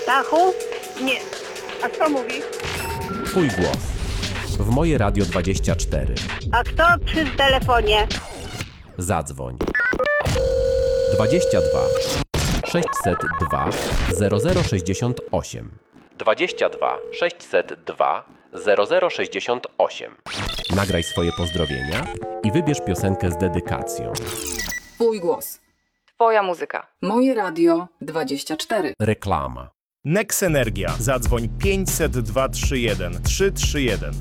Stachu? Nie. A kto mówi? Twój głos. W Moje Radio 24. A kto przy telefonie? Zadzwoń. 22 602 0068. 22 602 0068. Nagraj swoje pozdrowienia i wybierz piosenkę z dedykacją. Twój głos. Twoja muzyka. Moje Radio 24. Reklama. Nex Energia. Zadzwoń 500 231 331.